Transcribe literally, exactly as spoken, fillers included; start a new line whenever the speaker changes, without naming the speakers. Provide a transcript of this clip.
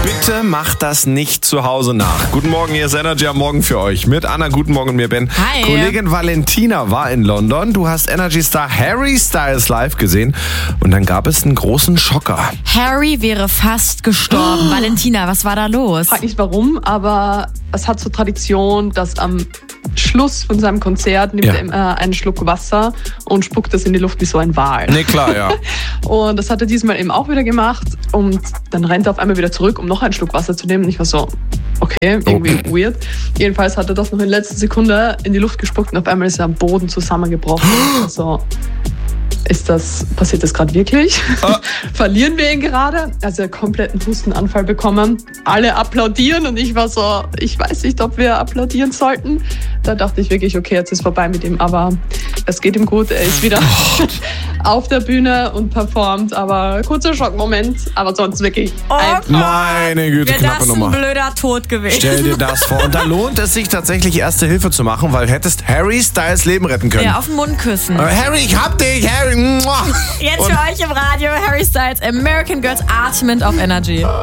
Bitte macht das nicht zu Hause nach. Guten Morgen, hier ist Energy am Morgen für euch. Mit Anna, guten Morgen und mir Ben.
Hi.
Kollegin Valentina war in London. Du hast Energy-Star Harry Styles live gesehen. Und dann gab es einen großen Schocker.
Harry wäre fast gestorben. Oh. Valentina, was war da los?
Frag nicht warum, aber es hat so Tradition, dass am Schluss von seinem Konzert nimmt
Ja.
er immer einen Schluck Wasser und spuckt das in die Luft wie so ein Wal.
Nee, klar, ja.
Und das hat er diesmal eben auch wieder gemacht. Und dann rennt er auf einmal wieder zurück, um noch einen Schluck Wasser zu nehmen. Und ich war so, okay, irgendwie
Okay.
weird. Jedenfalls hat er das noch in letzter Sekunde in die Luft gespuckt und auf einmal ist er am Boden zusammengebrochen. Also, ist das, passiert das gerade wirklich?
Ah.
Verlieren wir ihn gerade? Also er hat kompletten Hustenanfall bekommen. Alle applaudieren und ich war so, ich weiß nicht, ob wir applaudieren sollten. Da dachte ich wirklich, okay, jetzt ist vorbei mit ihm. Aber es geht ihm gut. Er ist wieder auf der Bühne und performt. Aber kurzer Schockmoment. Aber sonst wirklich
Oh
ein
Gott.
Meine Güte,
Wäre
knappe
das ein
Nummer.
blöder Tod gewesen.
Stell dir das vor. Und da lohnt es sich tatsächlich, Erste Hilfe zu machen, weil hättest Harry Styles Leben retten können.
Ja, auf den Mund küssen.
Äh, Harry, ich hab dich, Harry. Mua.
Jetzt
Und-
für euch im Radio Harry Styles American Girls Atmen auf Energy.